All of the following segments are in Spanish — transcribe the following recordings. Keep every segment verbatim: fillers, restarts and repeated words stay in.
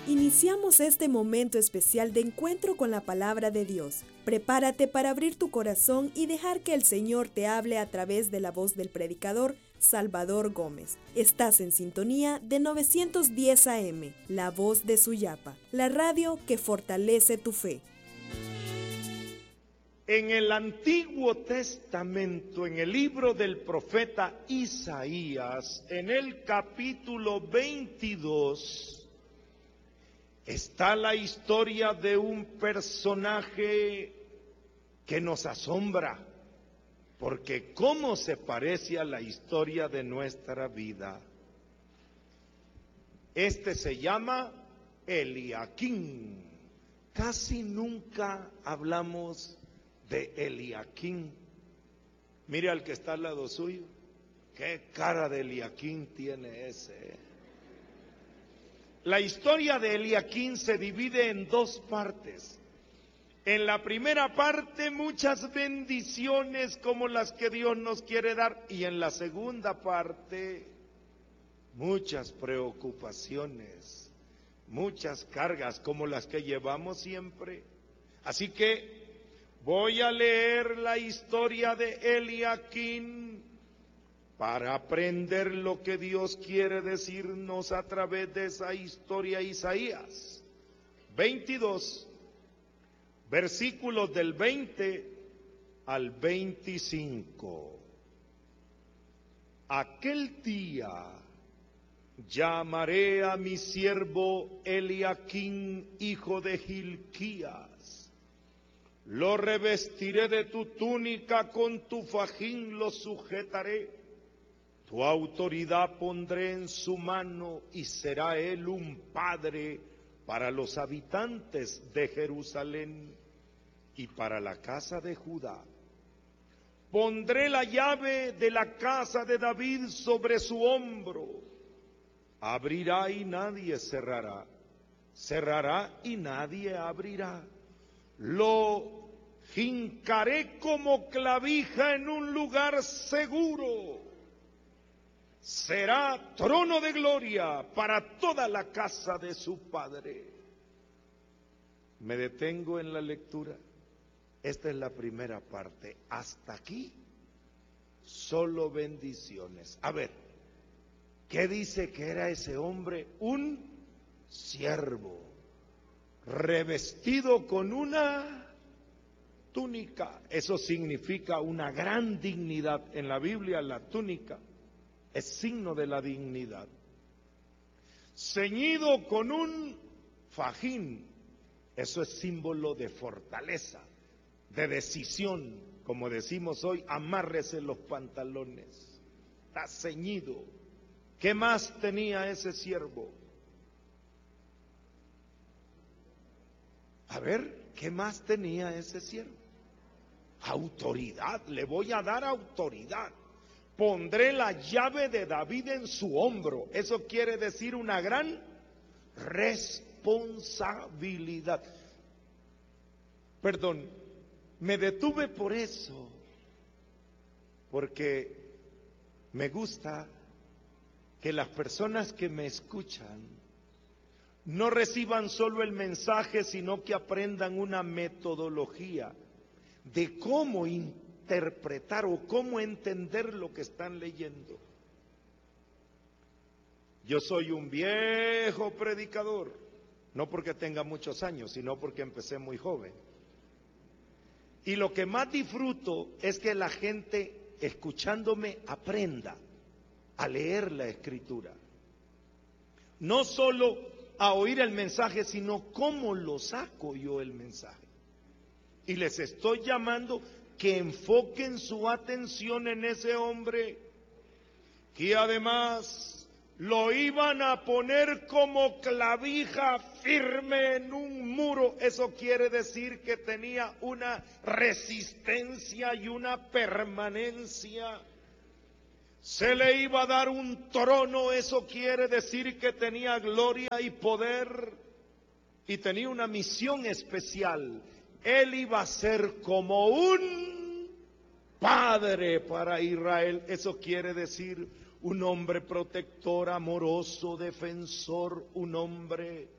Iniciamos este momento especial de encuentro con la palabra de Dios. Prepárate para abrir tu corazón y dejar que el Señor te hable a través de la voz del predicador Salvador Gómez. Estás en sintonía de novecientos diez A M, la voz de Suyapa, la radio que fortalece tu fe. En el Antiguo Testamento, en el libro del profeta Isaías, en el capítulo veintidós, está la historia de un personaje que nos asombra, porque cómo se parece a la historia de nuestra vida. Este se llama Eliaquín. Casi nunca hablamos de Eliaquín. Mire al que está al lado suyo. Qué cara de Eliaquín tiene ese, ¿eh? La historia de Eliaquín se divide en dos partes. En la primera parte, muchas bendiciones como las que Dios nos quiere dar, y en la segunda parte, muchas preocupaciones, muchas cargas como las que llevamos siempre. Así que voy a leer la historia de Eliaquín para aprender lo que Dios quiere decirnos a través de esa historia. Isaías veintidós, versículos del veinte al veinticinco. Aquel día llamaré a mi siervo Eliaquín, hijo de Hilquías. Lo revestiré de tu túnica, con tu fajín lo sujetaré. Tu autoridad pondré en su mano, y será él un padre para los habitantes de Jerusalén y para la casa de Judá. Pondré la llave de la casa de David sobre su hombro. Abrirá y nadie cerrará, cerrará y nadie abrirá. Lo hincaré como clavija en un lugar seguro. Será trono de gloria para toda la casa de su padre. Me detengo en la lectura. Esta es la primera parte. Hasta aquí, solo bendiciones. A ver, ¿qué dice que era ese hombre? Un siervo, revestido con una túnica. Eso significa una gran dignidad. En la Biblia, la túnica es signo de la dignidad. Ceñido con un fajín, eso es símbolo de fortaleza, de decisión. Como decimos hoy, amárrese los pantalones. Está ceñido. ¿Qué más tenía ese siervo? A ver, ¿qué más tenía ese siervo? Autoridad. Le voy a dar autoridad. Pondré la llave de David en su hombro. Eso quiere decir una gran responsabilidad. Perdón, me detuve por eso, porque me gusta que las personas que me escuchan no reciban solo el mensaje, sino que aprendan una metodología de cómo interpretar interpretar o cómo entender lo que están leyendo. Yo soy un viejo predicador, no porque tenga muchos años, sino porque empecé muy joven. Y lo que más disfruto es que la gente, escuchándome, aprenda a leer la Escritura. No solo a oír el mensaje, sino cómo lo saco yo el mensaje. Y les estoy llamando que enfoquen su atención en ese hombre, que además lo iban a poner como clavija firme en un muro. Eso quiere decir que tenía una resistencia y una permanencia. Se le iba a dar un trono. Eso quiere decir que tenía gloria y poder, y tenía una misión especial. Él iba a ser como un padre para Israel. Eso quiere decir un hombre protector, amoroso, defensor, un hombre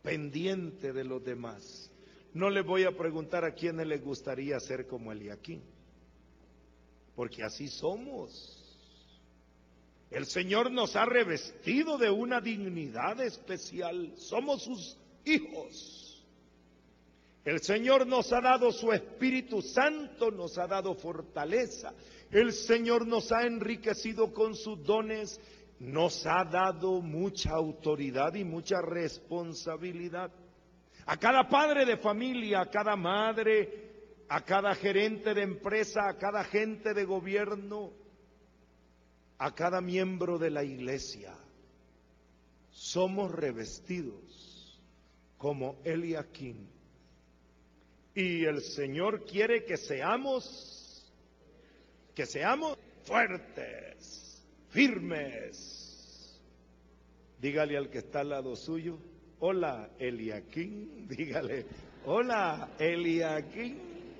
pendiente de los demás. No les voy a preguntar a quiénes les gustaría ser como Eliaquín, porque así somos. El Señor nos ha revestido de una dignidad especial, somos sus hijos. El Señor nos ha dado su Espíritu Santo, nos ha dado fortaleza. El Señor nos ha enriquecido con sus dones, nos ha dado mucha autoridad y mucha responsabilidad. A cada padre de familia, a cada madre, a cada gerente de empresa, a cada agente de gobierno, a cada miembro de la iglesia, somos revestidos como Eliaquín. Y el Señor quiere que seamos, que seamos fuertes, firmes. Dígale al que está al lado suyo: hola, Eliaquín. Dígale: hola, Eliaquín.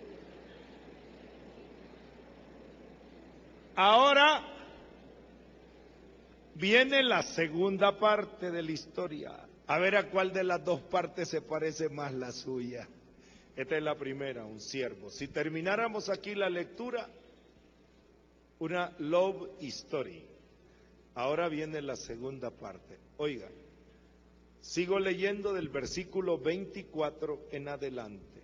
Ahora viene la segunda parte de la historia. A ver a cuál de las dos partes se parece más la suya. Esta es la primera, un siervo. Si termináramos aquí la lectura, una love story. Ahora viene la segunda parte. Oiga, sigo leyendo del versículo veinticuatro en adelante.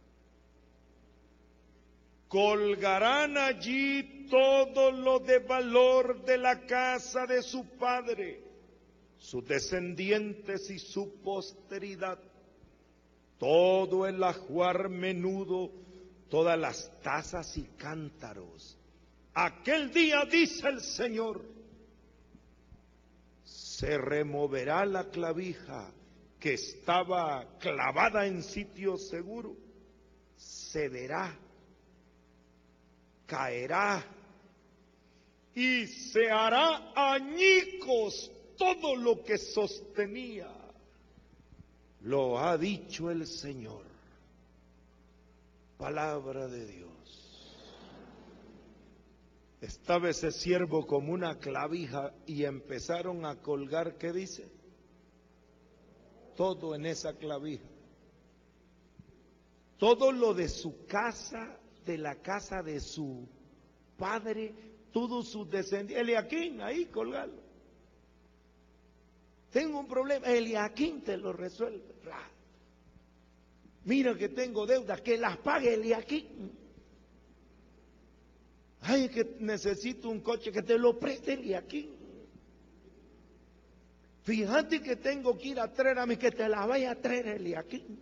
Colgarán allí todo lo de valor de la casa de su padre, sus descendientes y su posteridad, todo el ajuar menudo, todas las tazas y cántaros. Aquel día, dice el Señor, se removerá la clavija que estaba clavada en sitio seguro, cederá, caerá y se hará añicos todo lo que sostenía. Lo ha dicho el Señor. Palabra de Dios. Estaba ese siervo como una clavija y empezaron a colgar, ¿qué dice? Todo en esa clavija. Todo lo de su casa, de la casa de su padre, todos sus descendientes. Eliaquín, ahí colgalo. Tengo un problema, Eliaquín te lo resuelve. Mira que tengo deudas, que las pague Eliaquín. Ay, que necesito un coche, que te lo preste Eliaquín. Fíjate que tengo que ir a traer a mí, que te la vaya a traer Eliaquín.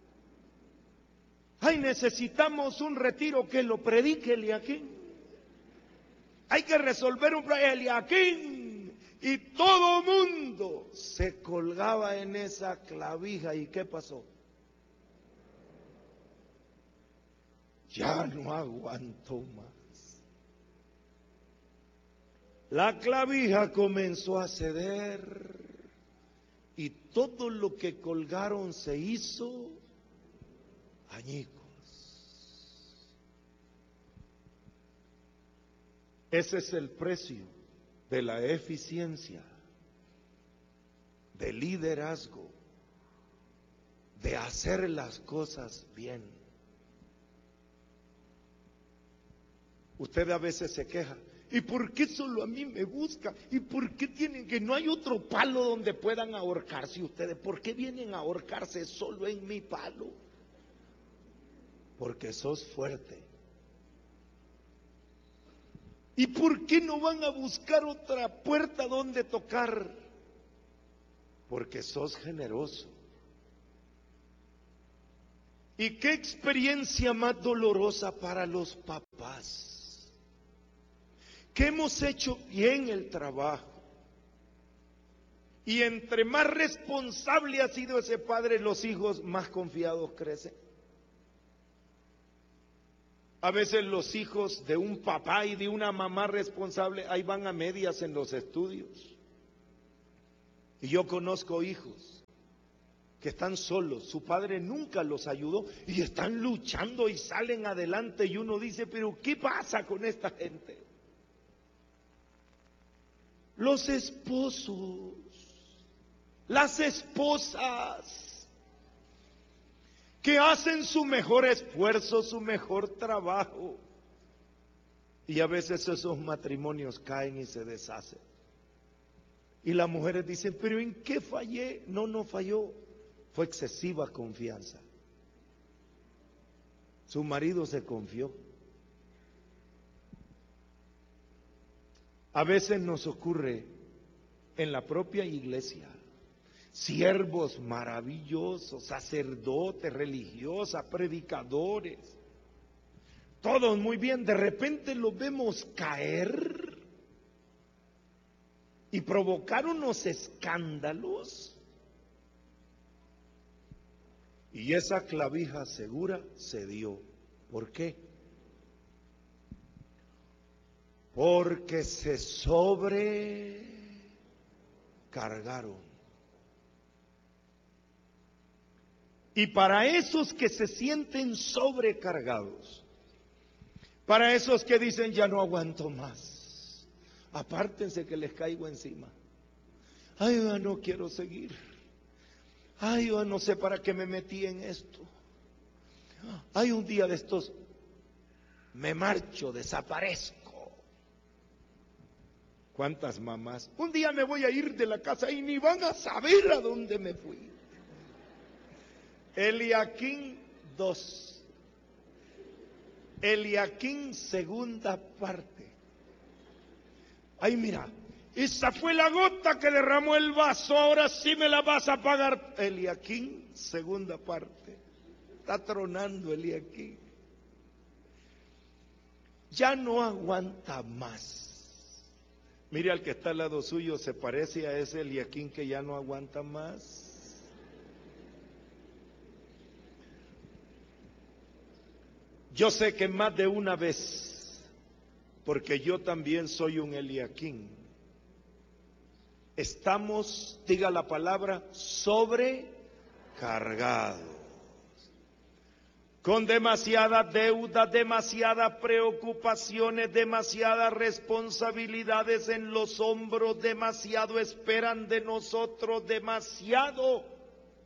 Ay, necesitamos un retiro, que lo predique Eliaquín. Hay que resolver un problema, Eliaquín. Y todo mundo se colgaba en esa clavija. ¿Y qué pasó? Ya no aguantó más. La clavija comenzó a ceder y todo lo que colgaron se hizo añicos. Ese es el precio de la eficiencia, del liderazgo, de hacer las cosas bien. Usted a veces se queja: ¿y por qué solo a mí me busca? ¿Y por qué tienen que no hay otro palo donde puedan ahorcarse ustedes? ¿Por qué vienen a ahorcarse solo en mi palo? Porque sos fuerte. ¿Y por qué no van a buscar otra puerta donde tocar? Porque sos generoso. ¿Y qué experiencia más dolorosa para los papás? Que hemos hecho bien el trabajo. Y entre más responsable ha sido ese padre, los hijos más confiados crecen. A veces los hijos de un papá y de una mamá responsable, ahí van a medias en los estudios. Y yo conozco hijos que están solos, su padre nunca los ayudó y están luchando y salen adelante, y uno dice: pero ¿qué pasa con esta gente? Los esposos, las esposas, que hacen su mejor esfuerzo, su mejor trabajo. Y a veces esos matrimonios caen y se deshacen. Y las mujeres dicen, pero ¿en qué fallé? No, no falló. Fue excesiva confianza. Su marido se confió. A veces nos ocurre en la propia iglesia. Siervos maravillosos, sacerdotes, religiosas, predicadores, todos muy bien, de repente los vemos caer y provocar unos escándalos, y esa clavija segura se dio. ¿Por qué? Porque se sobrecargaron. Y para esos que se sienten sobrecargados, para esos que dicen ya no aguanto más, apártense que les caigo encima. Ay, ya no quiero seguir. Ay, yo no sé para qué me metí en esto. Ay, un día de estos me marcho, desaparezco. ¿Cuántas mamás? Un día me voy a ir de la casa y ni van a saber a dónde me fui. Eliaquín dos. Eliaquín segunda parte. Ay, mira, esa fue la gota que derramó el vaso, ahora sí me la vas a pagar. Eliaquín segunda parte. Está tronando Eliaquín. Ya no aguanta más. Mire, al que está al lado suyo, se parece a ese Eliaquín que ya no aguanta más. Yo sé que más de una vez, porque yo también soy un Eliaquín, estamos, diga la palabra, sobrecargados, con demasiada deuda, demasiadas preocupaciones, demasiadas responsabilidades en los hombros, demasiado esperan de nosotros, demasiado.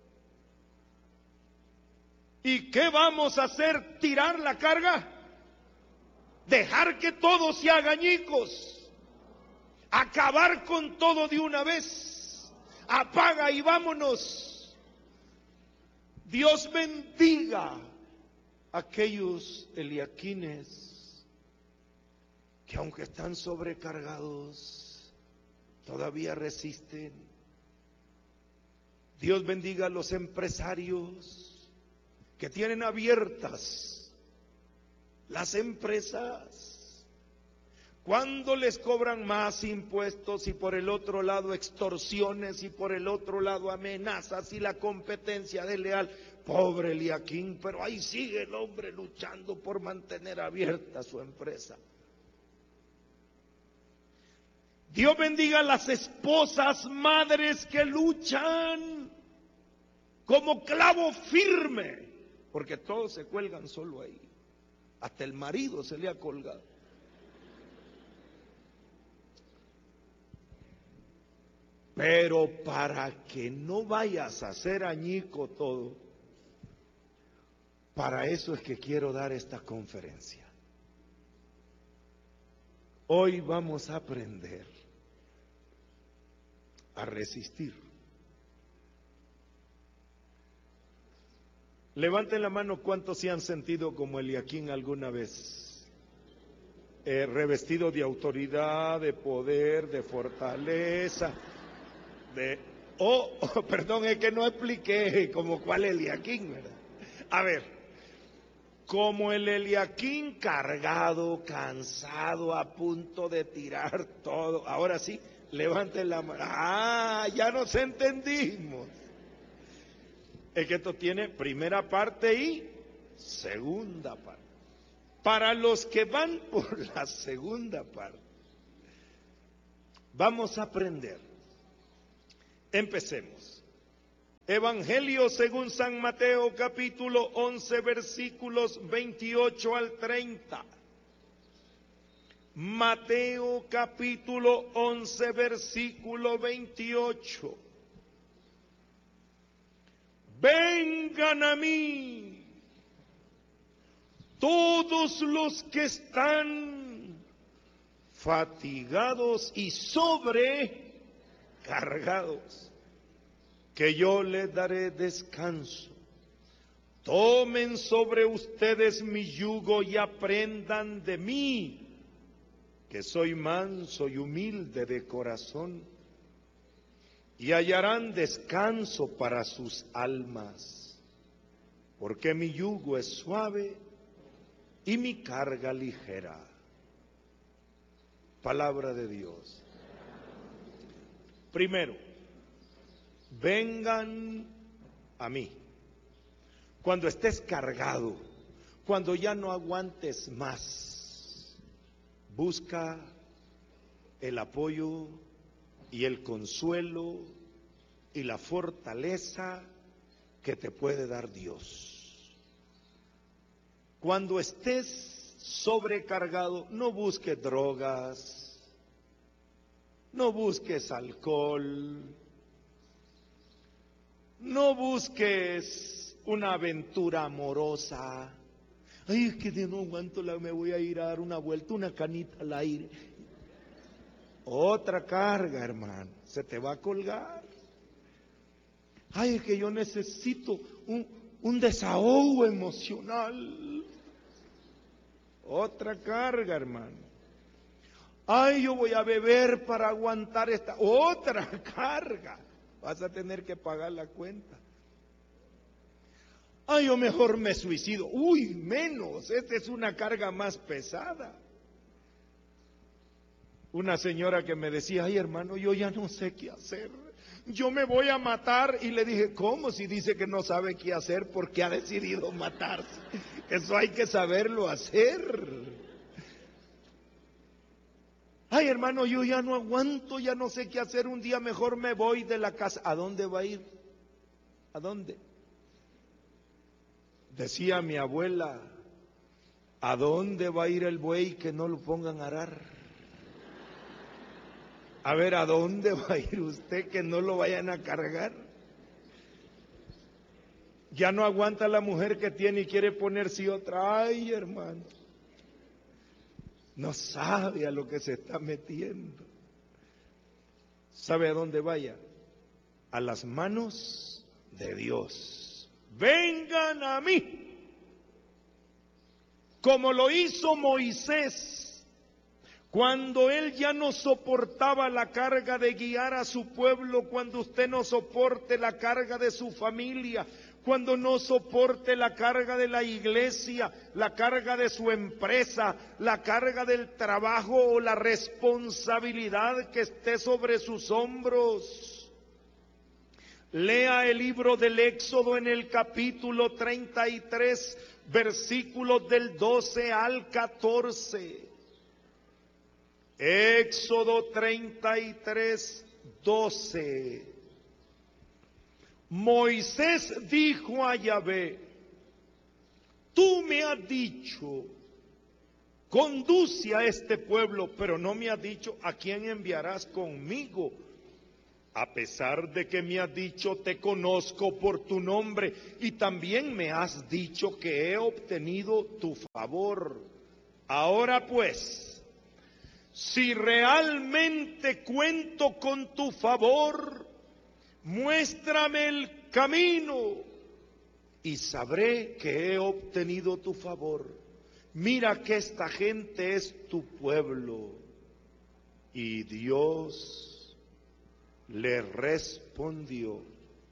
¿Y qué vamos a hacer? ¿Tirar la carga? ¿Dejar que todo se haga añicos? ¿Acabar con todo de una vez? Apaga y vámonos. Dios bendiga a aquellos Eliaquines que aunque están sobrecargados, todavía resisten. Dios bendiga a los empresarios que tienen abiertas las empresas, cuando les cobran más impuestos y por el otro lado extorsiones y por el otro lado amenazas y la competencia desleal. Pobre Eliaquín, pero ahí sigue el hombre luchando por mantener abierta su empresa. Dios bendiga a las esposas, madres que luchan como clavo firme, porque todos se cuelgan solo ahí. Hasta el marido se le ha colgado. Pero para que no vayas a hacer añico todo, para eso es que quiero dar esta conferencia. Hoy vamos a aprender a resistir. Levanten la mano cuántos se han sentido como Eliaquín alguna vez, eh, revestido de autoridad, de poder, de fortaleza, de... Oh, oh, perdón, es que no expliqué como cuál Eliaquín, ¿verdad? A ver, como el Eliaquín cargado, cansado, a punto de tirar todo. Ahora sí, levanten la mano. Ah, ya nos entendimos. Es que esto tiene primera parte y segunda parte. Para los que van por la segunda parte, vamos a aprender. Empecemos. Evangelio según San Mateo, capítulo once, versículos veintiocho al treinta. Mateo, capítulo once, versículo veintiocho. Vengan a mí todos los que están fatigados y sobrecargados, que yo les daré descanso. Tomen sobre ustedes mi yugo y aprendan de mí, que soy manso y humilde de corazón, y hallarán descanso para sus almas, porque mi yugo es suave y mi carga ligera. Palabra de Dios. Primero, vengan a mí. Cuando estés cargado, cuando ya no aguantes más, busca el apoyo y el consuelo y la fortaleza que te puede dar Dios. Cuando estés sobrecargado, no busques drogas, no busques alcohol, no busques una aventura amorosa. Ay, es que de no aguanto, la, me voy a ir a dar una vuelta, una canita al aire. Otra carga, hermano, se te va a colgar. Ay, es que yo necesito un, un desahogo emocional. Otra carga, hermano. Ay, yo voy a beber para aguantar esta. Otra carga. Vas a tener que pagar la cuenta. Ay, yo mejor me suicido. Uy, menos. Esta es una carga más pesada. Una señora que me decía, ay, hermano, yo ya no sé qué hacer. Yo me voy a matar. Y le dije, ¿cómo? Si dice que no sabe qué hacer, ¿por qué ha decidido matarse? Eso hay que saberlo hacer. Ay, hermano, yo ya no aguanto, ya no sé qué hacer. Un día mejor me voy de la casa. ¿A dónde va a ir? ¿A dónde? Decía mi abuela, ¿a dónde va a ir el buey que no lo pongan a arar? A ver, ¿a dónde va a ir usted que no lo vayan a cargar? Ya no aguanta la mujer que tiene y quiere ponerse otra. Ay, hermano, no sabe a lo que se está metiendo. ¿Sabe a dónde vaya? A las manos de Dios. Vengan a mí, como lo hizo Moisés, cuando él ya no soportaba la carga de guiar a su pueblo. Cuando usted no soporte la carga de su familia, cuando no soporte la carga de la iglesia, la carga de su empresa, la carga del trabajo o la responsabilidad que esté sobre sus hombros, lea el libro del Éxodo en el capítulo treinta y tres, versículos del doce al catorce. Éxodo treinta y tres, doce. Moisés dijo a Yahvé, tú me has dicho, conduce a este pueblo, pero no me has dicho a quién enviarás conmigo. A pesar de que me has dicho, te conozco por tu nombre, y también me has dicho que he obtenido tu favor. Ahora pues, si realmente cuento con tu favor, muéstrame el camino y sabré que he obtenido tu favor. Mira que esta gente es tu pueblo. Y Dios le respondió,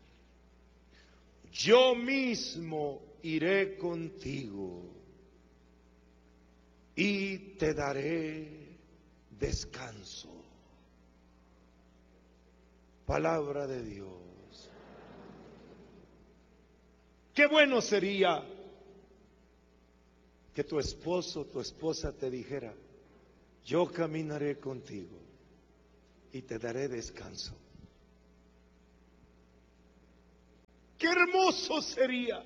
yo mismo iré contigo y te daré descanso. Palabra de Dios. Qué bueno sería que tu esposo, tu esposa te dijera, yo caminaré contigo y te daré descanso. Qué hermoso sería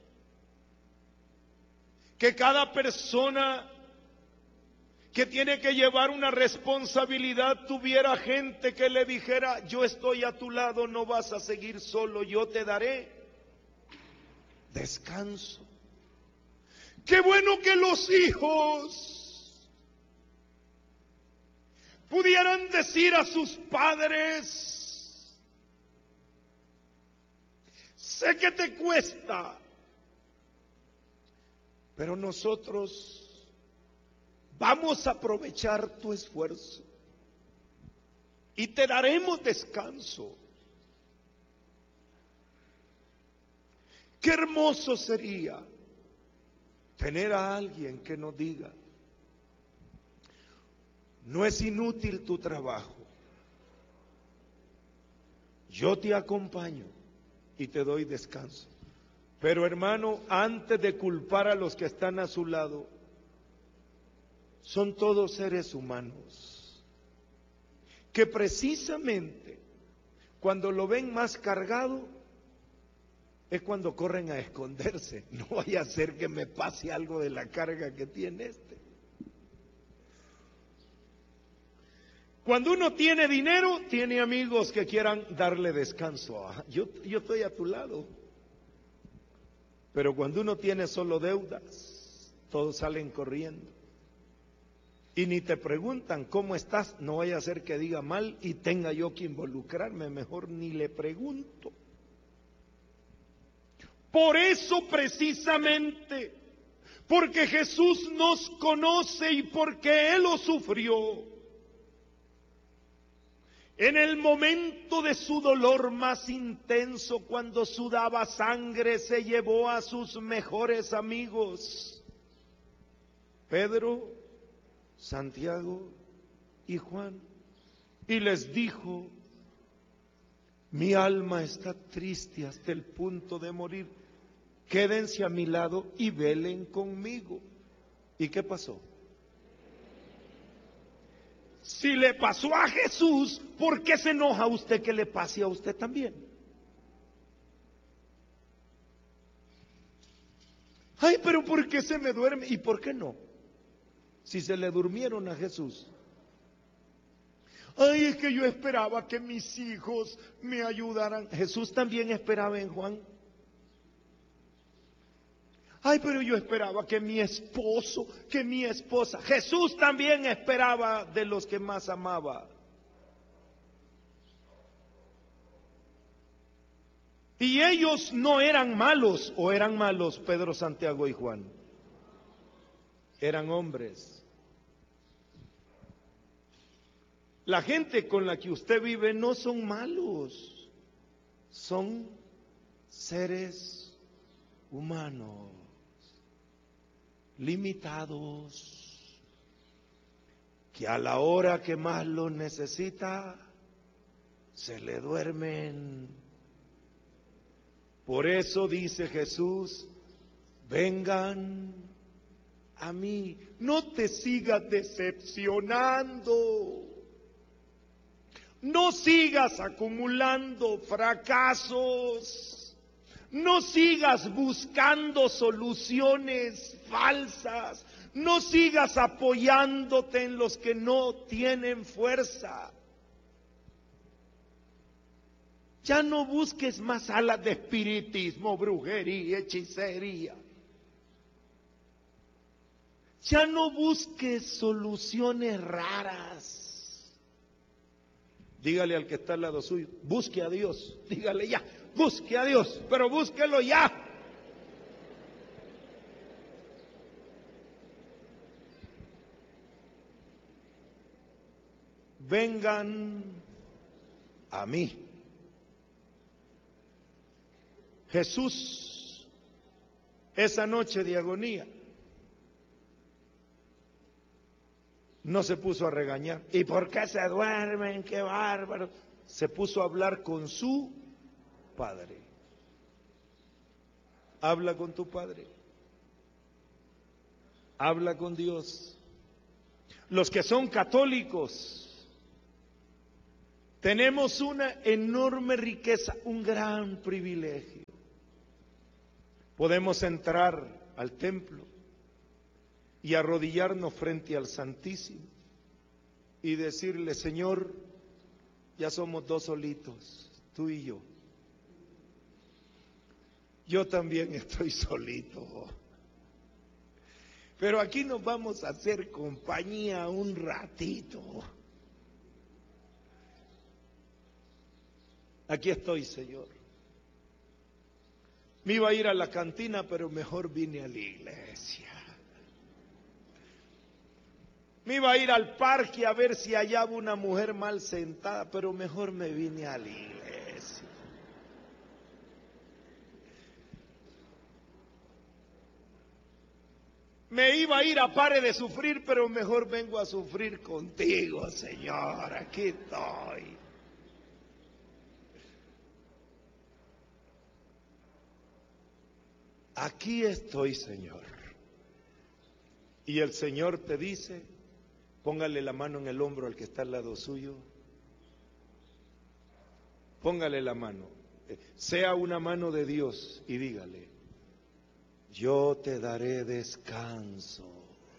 que cada persona que tiene que llevar una responsabilidad tuviera gente que le dijera, yo estoy a tu lado, no vas a seguir solo, yo te daré descanso. Qué bueno que los hijos pudieran decir a sus padres: sé que te cuesta, pero nosotros vamos a aprovechar tu esfuerzo y te daremos descanso. Qué hermoso sería tener a alguien que nos diga: no es inútil tu trabajo, yo te acompaño y te doy descanso. Pero hermano, antes de culpar a los que están a su lado, son todos seres humanos, que precisamente cuando lo ven más cargado, es cuando corren a esconderse. No vaya a ser que me pase algo de la carga que tiene este. Cuando uno tiene dinero, tiene amigos que quieran darle descanso. Yo, yo estoy a tu lado. Pero cuando uno tiene solo deudas, todos salen corriendo. Y ni te preguntan cómo estás. No vaya a ser que diga mal y tenga yo que involucrarme. Mejor ni le pregunto. Por eso precisamente, porque Jesús nos conoce y porque Él lo sufrió, en el momento de su dolor más intenso, cuando sudaba sangre, se llevó a sus mejores amigos, Pedro, Santiago y Juan, y les dijo: mi alma está triste hasta el punto de morir. Quédense a mi lado y velen conmigo. ¿Y qué pasó? Si le pasó a Jesús, ¿por qué se enoja usted que le pase a usted también? Ay, pero ¿por qué se me duerme? ¿Y por qué no? Si se le durmieron a Jesús. Ay, es que yo esperaba que mis hijos me ayudaran. Jesús también esperaba en Juan. Ay, pero yo esperaba que mi esposo, que mi esposa. Jesús también esperaba de los que más amaba. Y ellos no eran malos, o eran malos Pedro, Santiago y Juan. Eran hombres. La gente con la que usted vive no son malos, son seres humanos, limitados, que a la hora que más lo necesita, se le duermen. Por eso dice Jesús: vengan a mí, no te sigas decepcionando. No sigas acumulando fracasos, no sigas buscando soluciones falsas, no sigas apoyándote en los que no tienen fuerza. Ya no busques más alas de espiritismo, brujería, hechicería. Ya no busques soluciones raras. Dígale al que está al lado suyo: busque a Dios. Dígale ya: busque a Dios, pero búsquelo ya. Vengan a mí. Jesús, esa noche de agonía, no se puso a regañar. ¿Y por qué se duermen? ¡Qué bárbaro! Se puso a hablar con su Padre. Habla con tu Padre. Habla con Dios. Los que son católicos, tenemos una enorme riqueza, un gran privilegio. Podemos entrar al templo y arrodillarnos frente al Santísimo y decirle: Señor, ya somos dos solitos, tú y yo. Yo también estoy solito. Pero aquí nos vamos a hacer compañía un ratito. Aquí estoy, Señor. Me iba a ir a la cantina, pero mejor vine a la iglesia. Me iba a ir al parque a ver si hallaba una mujer mal sentada, pero mejor me vine a la iglesia. Me iba a ir a Pare de Sufrir, pero mejor vengo a sufrir contigo, Señor. Aquí estoy. Aquí estoy, Señor. Y el Señor te dice, póngale la mano en el hombro al que está al lado suyo. Póngale la mano. Sea una mano de Dios y dígale, yo te daré descanso.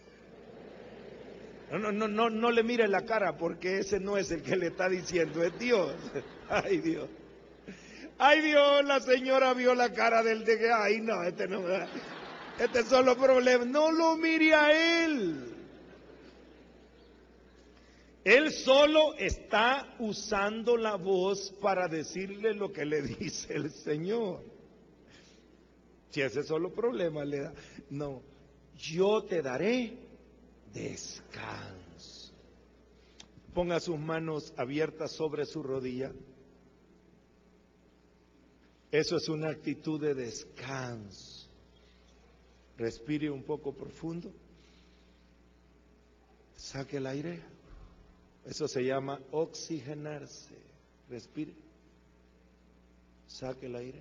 No, no, no, no, no le mire la cara porque ese no es el que le está diciendo, es Dios. Ay, Dios. Ay, Dios, la señora vio la cara del de que, ay, no, este no, este es solo problema. No lo mire a él. Él solo está usando la voz para decirle lo que le dice el Señor. Si ese solo problema le da, no, yo te daré descanso. Ponga sus manos abiertas sobre su rodilla. Eso es una actitud de descanso. Respire un poco profundo. Saque el aire. Eso se llama oxigenarse. Respire. Saque el aire.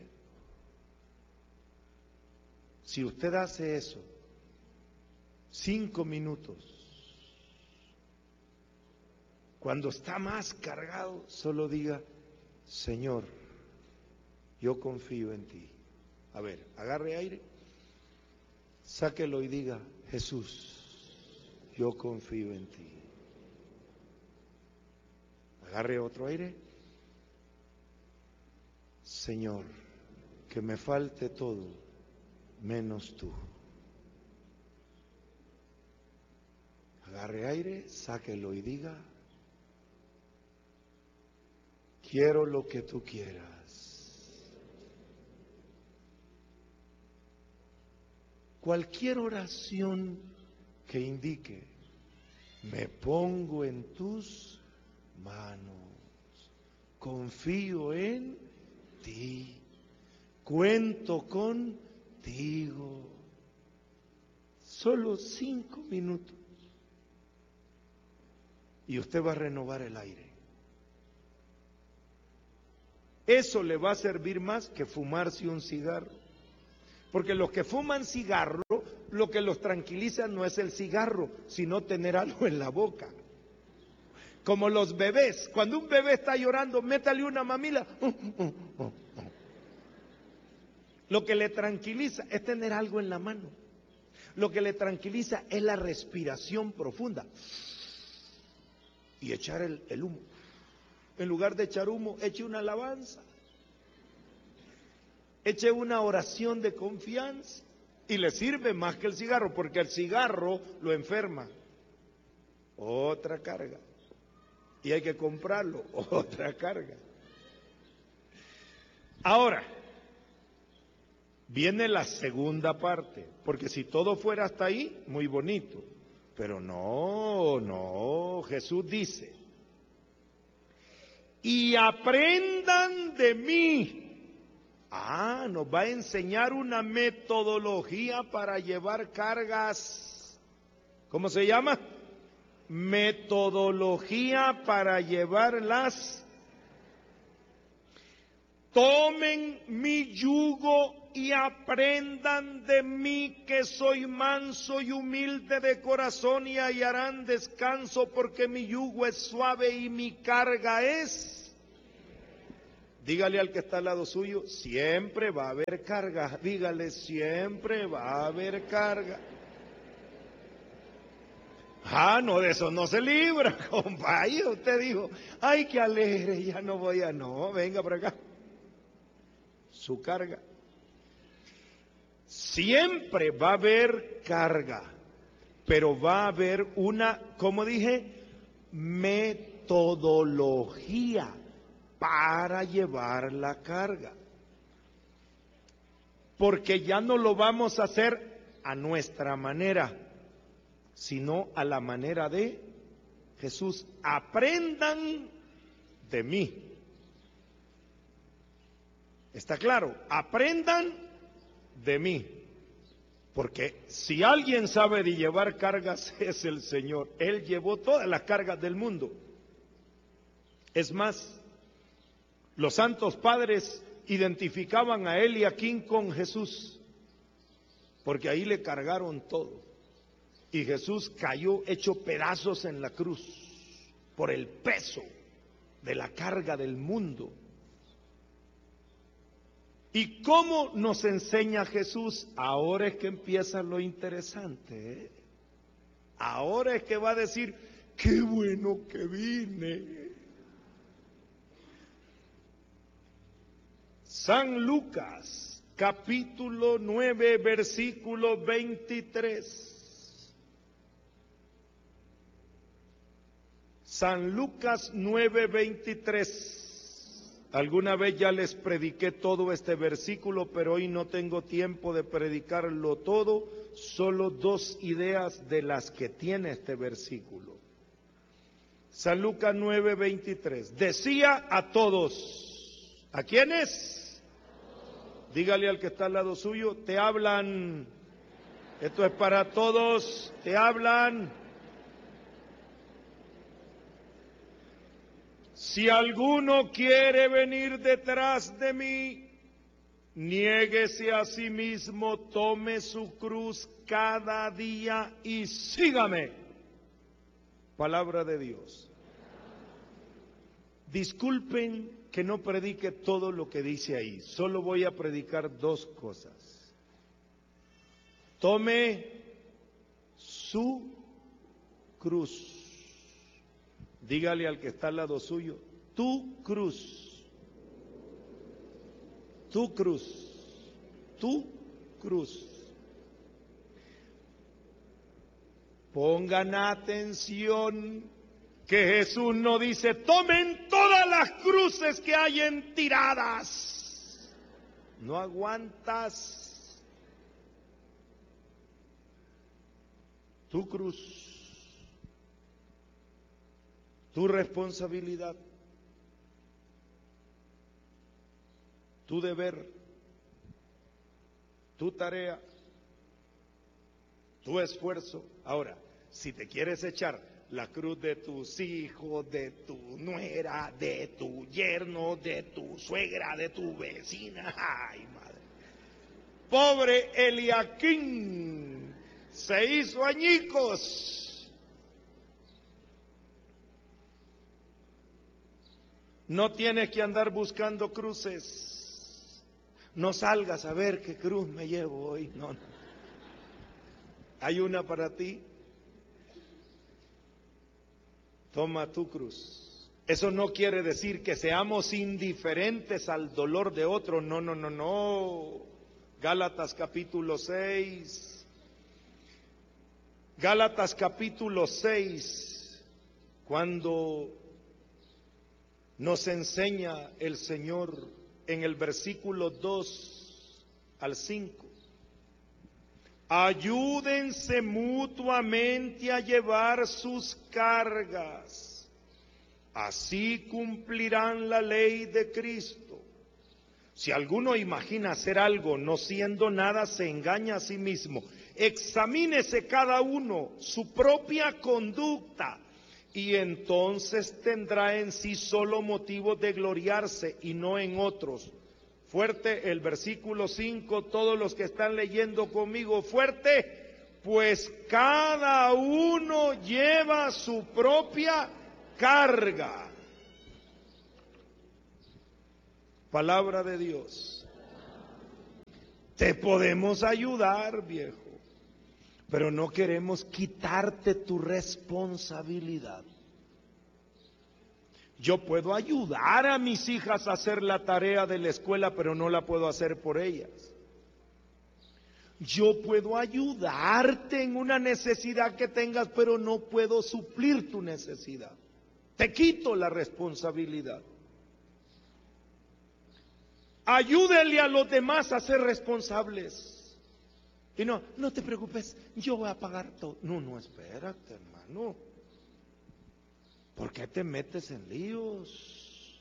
Si usted hace eso, cinco minutos, cuando está más cargado, solo diga, Señor, yo confío en ti. A ver, agarre aire, sáquelo y diga, Jesús, yo confío en ti. Agarre otro aire. Señor, que me falte todo, menos tú. Agarre aire, sáquelo y diga, quiero lo que tú quieras. Cualquier oración que indique, me pongo en tus manos, confío en ti, cuento contigo. Solo cinco minutos y usted va a renovar el aire. Eso le va a servir más que fumarse un cigarro. Porque los que fuman cigarro, lo que los tranquiliza no es el cigarro, sino tener algo en la boca. Como los bebés, cuando un bebé está llorando, métale una mamila. Lo que le tranquiliza es tener algo en la mano. Lo que le tranquiliza es la respiración profunda. Y echar el, el humo. En lugar de echar humo, eche una alabanza. Eche una oración de confianza. Y le sirve más que el cigarro, porque el cigarro lo enferma. Otra carga. Y hay que comprarlo. Otra carga. Ahora, viene la segunda parte. Porque si todo fuera hasta ahí, muy bonito. Pero no, no. Jesús dice, y aprendan de mí. Ah, nos va a enseñar una metodología para llevar cargas. ¿Cómo se llama? Metodología para llevarlas. Tomen mi yugo y aprendan de mí, que soy manso y humilde de corazón, y hallarán descanso, porque mi yugo es suave y mi carga es. Dígale al que está al lado suyo, siempre va a haber carga. Dígale, siempre va a haber carga. Ah, no, de eso no se libra, compadre. Usted dijo, ay, qué alegre, ya no voy a... No, venga por acá. Su carga. Siempre va a haber carga. pero va a haber una, como dije, metodología para llevar la carga. Porque ya no lo vamos a hacer a nuestra manera, sino a la manera de Jesús. Aprendan de mí. ¿Está claro? Aprendan de mí. Porque si alguien sabe de llevar cargas es el Señor. Él llevó todas las cargas del mundo. Es más, los santos padres identificaban a Eliaquín con Jesús, porque ahí le cargaron todo. Y Jesús cayó hecho pedazos en la cruz por el peso de la carga del mundo. ¿Y cómo nos enseña Jesús? Ahora es que empieza lo interesante, ¿eh? Ahora es que va a decir, qué bueno que vine. San Lucas, capítulo nueve, versículo veintitrés. San Lucas nueve, veintitrés. Alguna vez ya les prediqué todo este versículo, pero hoy no tengo tiempo de predicarlo todo, solo dos ideas de las que tiene este versículo. San Lucas nueve, veintitrés. Decía a todos, ¿a quiénes? Dígale al que está al lado suyo, te hablan, esto es para todos, te hablan. Si alguno quiere venir detrás de mí, niéguese a sí mismo, tome su cruz cada día y sígame. Palabra de Dios. Disculpen que no predique todo lo que dice ahí, solo voy a predicar dos cosas. Tome su cruz. Dígale al que está al lado suyo, tu cruz, tu cruz, tu cruz. Pongan atención que Jesús no dice, tomen todas las cruces que hayan tiradas. No aguantas. Tu cruz. Tu responsabilidad, tu deber, tu tarea, tu esfuerzo. Ahora, si te quieres echar la cruz de tus hijos, de tu nuera, de tu yerno, de tu suegra, de tu vecina, ay madre, pobre Eliaquín, se hizo añicos. No tienes que andar buscando cruces. No salgas a ver qué cruz me llevo hoy. No, no. Hay una para ti. Toma tu cruz. Eso no quiere decir que seamos indiferentes al dolor de otro. No, no, no, no. Gálatas capítulo seis. Gálatas capítulo seis. Cuando nos enseña el Señor en el versículo dos al cinco. Ayúdense mutuamente a llevar sus cargas, así cumplirán la ley de Cristo. Si alguno imagina hacer algo no siendo nada, se engaña a sí mismo. Examínese cada uno su propia conducta, y entonces tendrá en sí solo motivo de gloriarse y no en otros. Fuerte el versículo cinco, todos los que están leyendo conmigo, fuerte. Pues cada uno lleva su propia carga. Palabra de Dios. Te podemos ayudar, viejo, pero no queremos quitarte tu responsabilidad. Yo puedo ayudar a mis hijas a hacer la tarea de la escuela, pero no la puedo hacer por ellas. Yo puedo ayudarte en una necesidad que tengas, pero no puedo suplir tu necesidad. Te quito la responsabilidad. Ayúdele a los demás a ser responsables. Y no, no te preocupes, yo voy a pagar todo. No, no, espérate, hermano. ¿Por qué te metes en líos?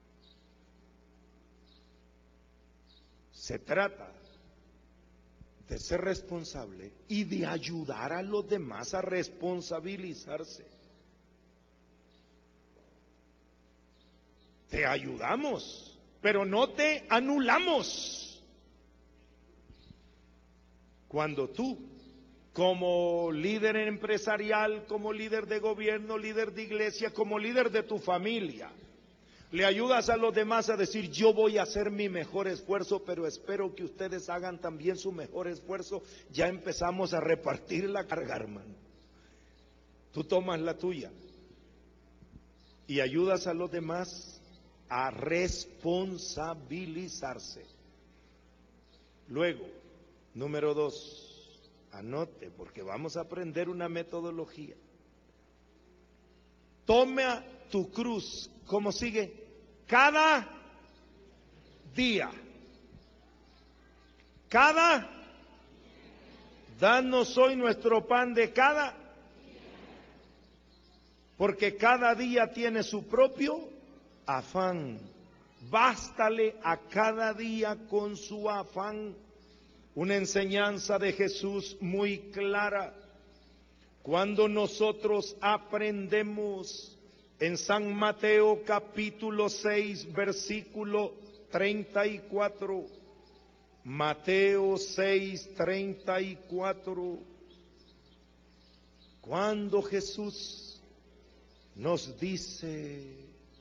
Se trata de ser responsable y de ayudar a los demás a responsabilizarse. Te ayudamos, pero no te anulamos. Cuando tú, como líder empresarial, como líder de gobierno, líder de iglesia, como líder de tu familia, le ayudas a los demás a decir, yo voy a hacer mi mejor esfuerzo, pero espero que ustedes hagan también su mejor esfuerzo, ya empezamos a repartir la carga, hermano. Tú tomas la tuya y ayudas a los demás a responsabilizarse. Luego, número dos, anote, porque vamos a aprender una metodología. Toma tu cruz, ¿cómo sigue? Cada día. Cada, danos hoy nuestro pan de cada, porque cada día tiene su propio afán. Bástale a cada día con su afán. Una enseñanza de Jesús muy clara. Cuando nosotros aprendemos en San Mateo capítulo seis, versículo treinta y cuatro, Mateo seis, treinta y cuatro, cuando Jesús nos dice,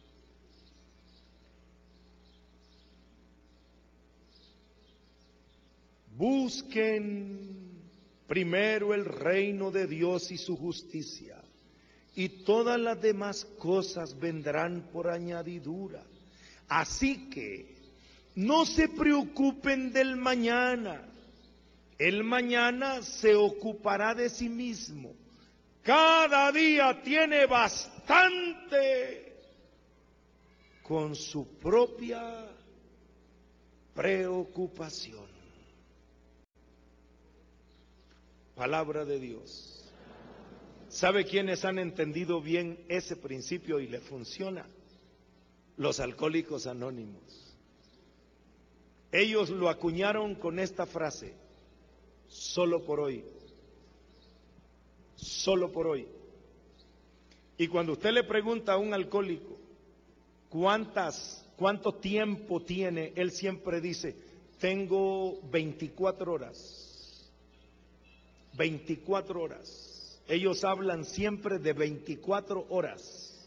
busquen primero el reino de Dios y su justicia, y todas las demás cosas vendrán por añadidura. Así que no se preocupen del mañana. El mañana se ocupará de sí mismo. Cada día tiene bastante con su propia preocupación. Palabra de Dios. ¿Sabe quiénes han entendido bien ese principio y le funciona? Los alcohólicos anónimos. Ellos lo acuñaron con esta frase: solo por hoy. Solo por hoy. Y cuando usted le pregunta a un alcohólico cuántas, cuánto tiempo tiene, él siempre dice, tengo veinticuatro horas. veinticuatro horas. Ellos hablan siempre de veinticuatro horas.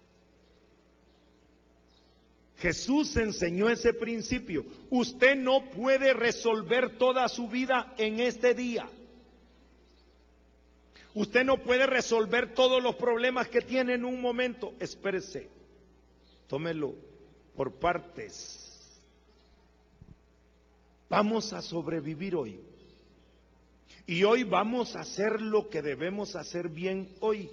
Jesús enseñó ese principio. Usted no puede resolver toda su vida en este día. Usted no puede resolver todos los problemas que tiene en un momento. Espérese, tómelo por partes. Vamos a sobrevivir hoy. Y hoy vamos a hacer lo que debemos hacer bien hoy.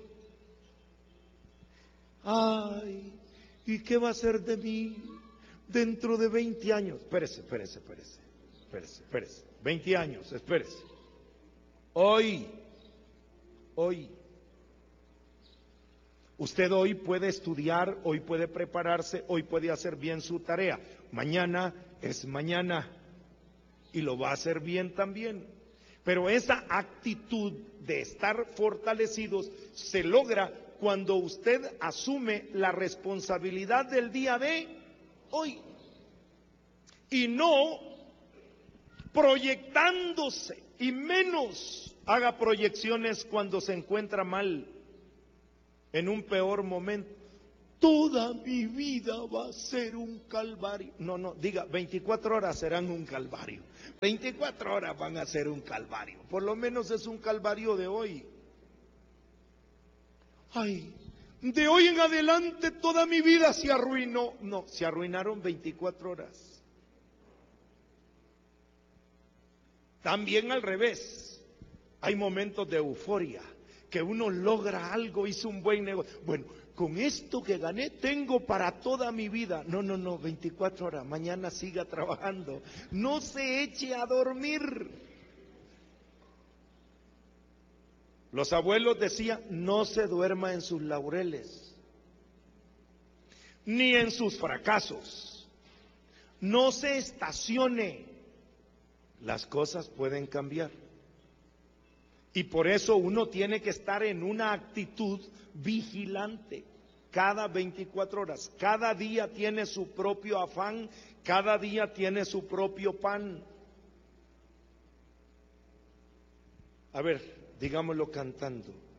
Ay, ¿y qué va a ser de mí dentro de veinte años? Espérese, espérese, espérese, espérese, espérese. veinte años, espérese. Hoy, hoy. Usted hoy puede estudiar, hoy puede prepararse, hoy puede hacer bien su tarea. Mañana es mañana y lo va a hacer bien también. Pero esa actitud de estar fortalecidos se logra cuando usted asume la responsabilidad del día de hoy y no proyectándose, y menos haga proyecciones cuando se encuentra mal, en un peor momento. Toda mi vida va a ser un calvario. No, no, diga, veinticuatro horas serán un calvario. veinticuatro horas van a ser un calvario. Por lo menos es un calvario de hoy. Ay, de hoy en adelante toda mi vida se arruinó. No, se arruinaron veinticuatro horas. También al revés, hay momentos de euforia, que uno logra algo, hizo un buen negocio. Bueno, con esto que gané tengo para toda mi vida. No, no, no, veinticuatro horas, mañana siga trabajando. No se eche a dormir. Los abuelos decían, no se duerma en sus laureles, ni en sus fracasos. No se estacione. Las cosas pueden cambiar. Y por eso uno tiene que estar en una actitud vigilante cada veinticuatro horas. Cada día tiene su propio afán, cada día tiene su propio pan. A ver, digámoslo cantando.